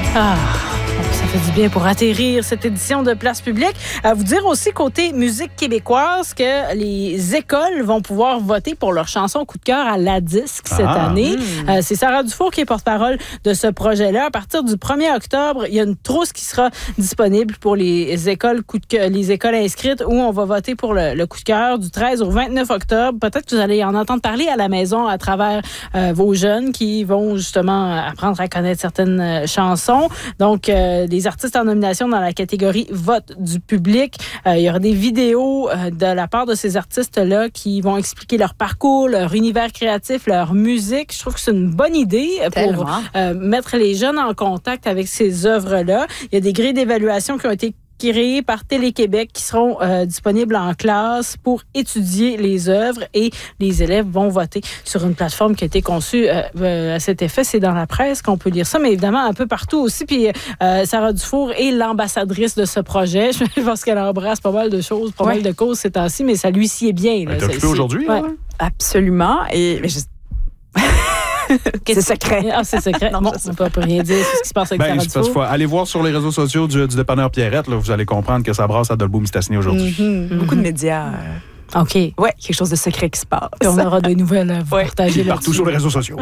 Ah, ça fait du bien pour atterrir cette édition de Place publique. À vous dire aussi, côté musique québécoise, que les écoles vont pouvoir voter pour leur chanson coup de cœur à la disque cette année. C'est Sarah Dufour qui est porte-parole de ce projet-là. À partir du 1er octobre, il y a une trousse qui sera disponible pour les écoles les écoles inscrites où on va voter pour le coup de cœur du 13 au 29 octobre. Peut-être que vous allez en entendre parler à la maison à travers vos jeunes qui vont justement apprendre à connaître certaines chansons. Donc, des artistes en nomination dans la catégorie vote du public. Il y aura des vidéos de la part de ces artistes-là qui vont expliquer leur parcours, leur univers créatif, leur musique. Je trouve que c'est une bonne idée pour mettre les jeunes en contact avec ces œuvres-là. Il y a des grilles d'évaluation qui ont été créés par Télé-Québec qui seront disponibles en classe pour étudier les œuvres et les élèves vont voter sur une plateforme qui a été conçue à cet effet. C'est dans la presse qu'on peut lire ça, mais évidemment un peu partout aussi. Puis Sarah Dufour est l'ambassadrice de ce projet. Je pense qu'elle embrasse pas mal de choses, pas mal de causes ces temps-ci, mais ça lui sied bien. Elle est occupée aujourd'hui? Ouais. Absolument. C'est secret. Ah, c'est secret. Non, on ne peut rien dire sur ce qui se passe avec Sarah Dufour. Faut aller voir sur les réseaux sociaux du dépanneur Pierrette. Là, vous allez comprendre que ça brasse à Dolbeau-Mistassini aujourd'hui. Beaucoup de médias. OK. Oui, quelque chose de secret qui se passe. Et on aura des nouvelles à vous partager partout sur les réseaux sociaux.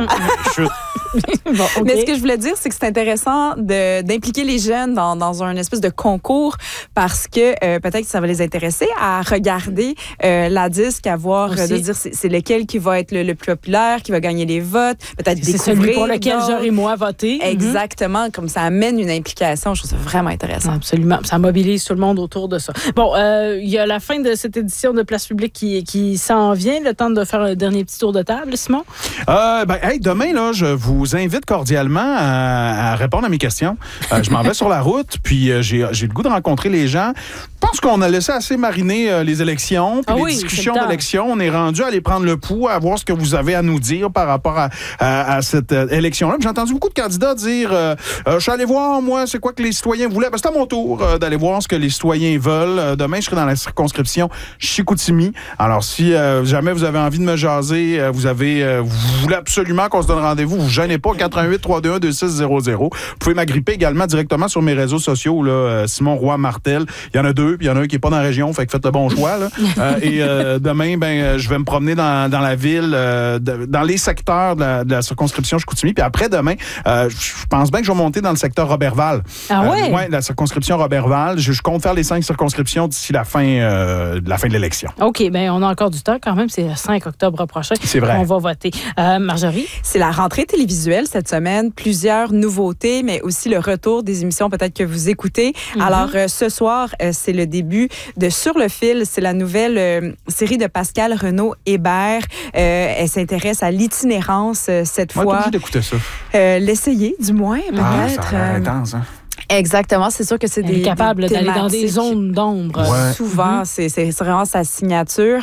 Bon, okay. Mais ce que je voulais dire, c'est que c'est intéressant d'impliquer les jeunes dans un espèce de concours parce que peut-être que ça va les intéresser à regarder la disque, à voir, de dire c'est lequel qui va être le plus populaire, qui va gagner les votes, peut-être découvrir. C'est celui pour lequel j'aurai moi voté. Exactement, comme ça amène une implication. Je trouve ça vraiment intéressant. Absolument. Ça mobilise tout le monde autour de ça. Bon, il y a la fin de cette édition de Place publique qui s'en vient. Le temps de faire un dernier petit tour de table, Simon? Demain, là, je vous invite cordialement à répondre à mes questions. Je m'en vais sur la route, puis j'ai le goût de rencontrer les gens. Je pense qu'on a laissé assez mariner les élections, puis les discussions d'élections. On est rendu à aller prendre le pouls, à voir ce que vous avez à nous dire par rapport à cette élection-là. J'ai entendu beaucoup de candidats dire je suis allé voir, moi, c'est quoi que les citoyens voulaient. C'est à mon tour d'aller voir ce que les citoyens veulent. Demain, je serai dans la circonscription Chicoutimi. Alors, si jamais vous avez envie de me jaser, vous voulez absolument qu'on se donne rendez-vous, vous ne gênez pas, 88-321-2600. Vous pouvez m'agripper également directement sur mes réseaux sociaux, là, Simon Roy-Martel. Il y en a deux, puis il y en a un qui n'est pas dans la région, fait que faites le bon choix. Là. Demain, je vais me promener dans la ville, dans les secteurs de la circonscription Chicoutimi. Puis après, demain, je pense bien que je vais monter dans le secteur Roberval. Oui, la circonscription Roberval. Je compte faire les 5 circonscriptions d'ici la fin de l'élection. OK, on a encore du temps quand même. C'est le 5 octobre prochain. C'est vrai. On va voter. Marjorie? C'est la rentrée télévisuelle cette semaine. Plusieurs nouveautés, mais aussi le retour des émissions peut-être que vous écoutez. Alors, ce soir, c'est le début de Sur le fil. C'est la nouvelle série de Pascal Renaud-Hébert. Elle s'intéresse à l'itinérance cette fois. Moi, t'es obligé d'écouter ça. L'essayer, du moins, peut-être. Ça a l'air intense, hein? Exactement, c'est sûr que c'est des capable d'aller dans des zones d'ombre. Ouais. Souvent, c'est vraiment sa signature.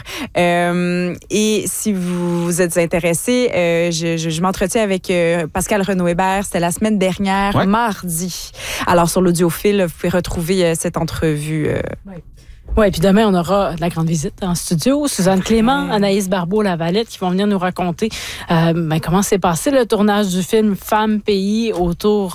Et si vous êtes intéressé, je m'entretiens avec Pascal Renaud-Hébert. C'était la semaine dernière, mardi. Alors, sur l'Audiophile, vous pouvez retrouver cette entrevue. Oui, puis demain, on aura de la grande visite en studio. Suzanne Clément, Anaïs Barbeau-Lavalette qui vont venir nous raconter comment s'est passé le tournage du film Femme Pays autour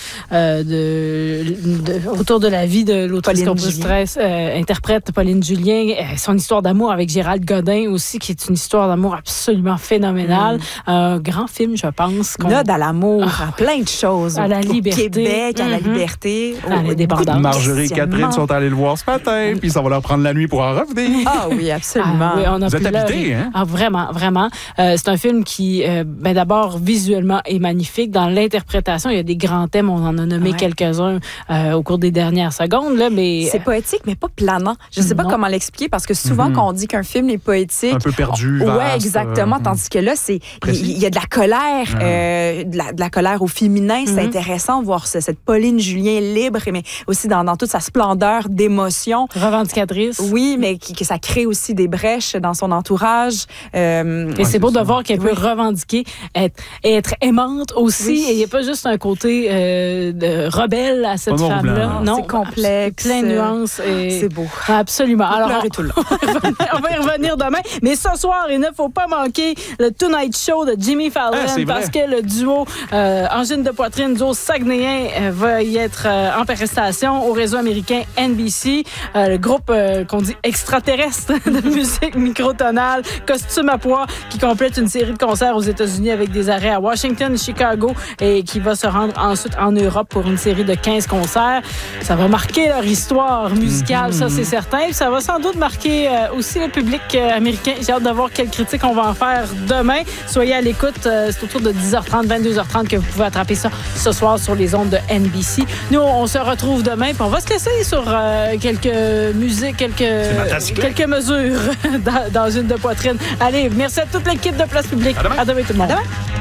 de la vie de l'autrice-compositrice interprète Pauline Julien. Son histoire d'amour avec Gérald Godin aussi, qui est une histoire d'amour absolument phénoménale. Un grand film, je pense. L'ode à l'amour, à plein de choses. À la liberté. Au Québec, à la liberté. À l'indépendance. Marjorie et Catherine sont allées le voir ce matin, puis ça va leur prendre la nuit pour en revenir. Ah oui, absolument. Vous êtes habité, hein? Ah, vraiment, vraiment. C'est un film qui, d'abord, visuellement est magnifique. Dans l'interprétation, il y a des grands thèmes. On en a nommé quelques-uns au cours des dernières secondes. Là, mais c'est poétique, mais pas planant. Je ne sais pas comment l'expliquer, parce que souvent, quand on dit qu'un film est poétique... Un peu perdu, vaste. Oui, exactement. Tandis que là, il y a de la colère, de la colère au féminin. C'est intéressant de voir cette Pauline Julien libre, mais aussi dans toute sa splendeur d'émotion. Revendicatrice revendicatrice. Oui, mais que ça crée aussi des brèches dans son entourage. Et c'est beau de voir qu'elle peut revendiquer, être aimante aussi. Oui. Et il n'y a pas juste un côté de rebelle à cette femme-là. Non, c'est complexe. Plein de nuances. C'est beau. Absolument. Alors, tout là. on va y revenir demain. Mais ce soir, il ne faut pas manquer le Tonight Show de Jimmy Fallon parce que le duo Angine de poitrine, duo saguenéen, va y être en prestation au réseau américain NBC. Le groupe qu'on dit extraterrestre de musique microtonale, costume à pois, qui complète une série de concerts aux États-Unis avec des arrêts à Washington, Chicago et qui va se rendre ensuite en Europe pour une série de 15 concerts. Ça va marquer leur histoire musicale, ça c'est certain. Puis ça va sans doute marquer aussi le public américain. J'ai hâte de voir quelles critiques on va en faire demain. Soyez à l'écoute. C'est autour de 10h30, 22h30 que vous pouvez attraper ça ce soir sur les ondes de NBC. Nous, on se retrouve demain. Puis on va se laisser sur quelques musiques, quelques mesures dans une de poitrine. Allez, merci à toute l'équipe de Place Publique. À demain. À demain tout le monde. À demain.